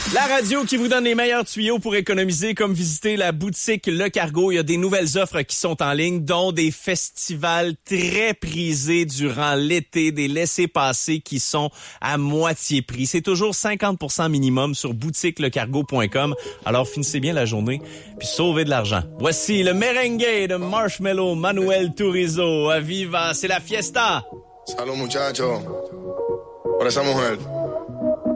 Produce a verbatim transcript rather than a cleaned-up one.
La radio qui vous donne les meilleurs tuyaux pour économiser, comme visiter la boutique Le Cargo. Il y a des nouvelles offres qui sont en ligne, dont des festivals très prisés durant l'été, des laissez-passer qui sont à moitié prix. C'est toujours cinquante pour cent minimum sur boutique le cargo point com. Alors finissez bien la journée, puis sauvez de l'argent. Voici le merengue de Marshmello Manuel Turizo. Viva, c'est la fiesta! Salud, muchachos, por esa mujer.